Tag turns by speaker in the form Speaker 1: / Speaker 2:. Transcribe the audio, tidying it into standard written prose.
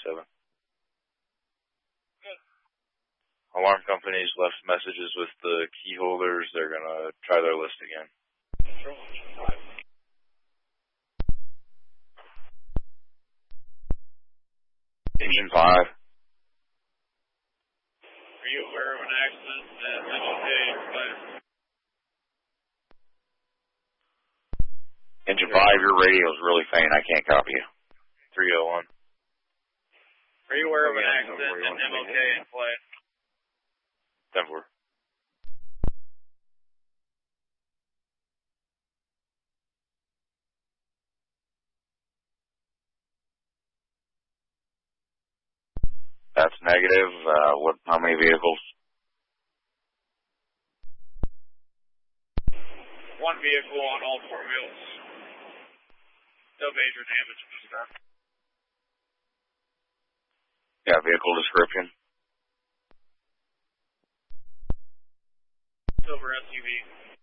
Speaker 1: 7. Alarm companies left messages with the key holders. They're going to try their list again. Engine 5.
Speaker 2: Are you aware of an accident at Engine K?
Speaker 3: Engine 5, your radio is really faint. I can't copy you.
Speaker 1: 301.
Speaker 2: Are you aware of an accident at MLK in play?
Speaker 1: 10-4.
Speaker 3: That's negative. How many vehicles?
Speaker 2: 1 vehicle on all 4 wheels. No major damage to stuff.
Speaker 3: Yeah, vehicle description.
Speaker 2: Silver SUV.